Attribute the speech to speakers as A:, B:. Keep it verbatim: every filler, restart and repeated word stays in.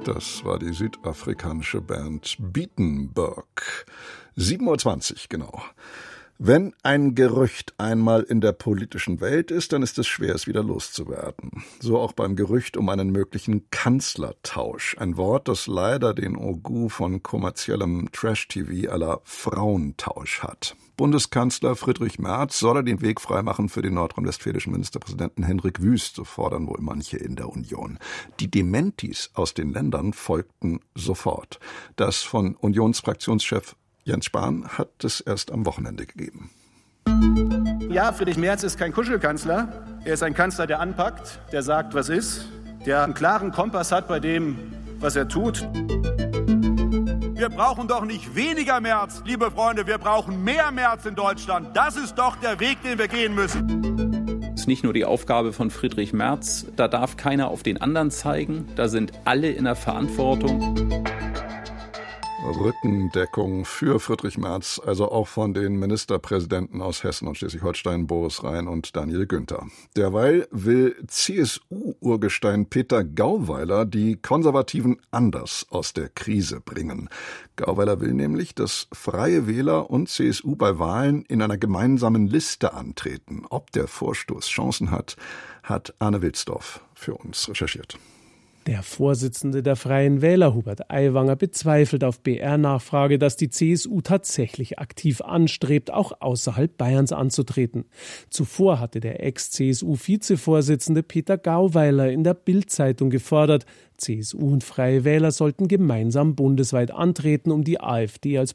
A: Das war die südafrikanische Band Beatenberg. sieben Uhr zwanzig, genau. Wenn ein Gerücht einmal in der politischen Welt ist, dann ist es schwer, es wieder loszuwerden. So auch beim Gerücht um einen möglichen Kanzlertausch. Ein Wort, das leider den Ogu von kommerziellem Trash-T V à la Frauentausch hat. Bundeskanzler Friedrich Merz solle den Weg freimachen für den nordrhein-westfälischen Ministerpräsidenten Henrik Wüst, so fordern wohl manche in der Union. Die Dementis aus den Ländern folgten sofort. Das von Unionsfraktionschef Jens Spahn hat es erst am Wochenende gegeben.
B: Ja, Friedrich Merz ist kein Kuschelkanzler. Er ist ein Kanzler, der anpackt, der sagt, was ist, der einen klaren Kompass hat bei dem, was er tut.
C: Wir brauchen doch nicht weniger Merz, liebe Freunde, wir brauchen mehr Merz in Deutschland. Das ist doch der Weg, den wir gehen müssen.
D: Das ist nicht nur die Aufgabe von Friedrich Merz, da darf keiner auf den anderen zeigen, da sind alle in der Verantwortung.
A: Rückendeckung für Friedrich Merz, also auch von den Ministerpräsidenten aus Hessen und Schleswig-Holstein, Boris Rhein und Daniel Günther. Derweil will C S U-Urgestein Peter Gauweiler die Konservativen anders aus der Krise bringen. Gauweiler will nämlich, dass Freie Wähler und C S U bei Wahlen in einer gemeinsamen Liste antreten. Ob der Vorstoß Chancen hat, hat Arne Wilsdorf für uns recherchiert.
E: Der Vorsitzende der Freien Wähler, Hubert Aiwanger, bezweifelt auf B R-Nachfrage, dass die C S U tatsächlich aktiv anstrebt, auch außerhalb Bayerns anzutreten. Zuvor hatte der Ex-C S U-Vizevorsitzende Peter Gauweiler in der Bild-Zeitung gefordert, C S U und Freie Wähler sollten gemeinsam bundesweit antreten, um die AfD als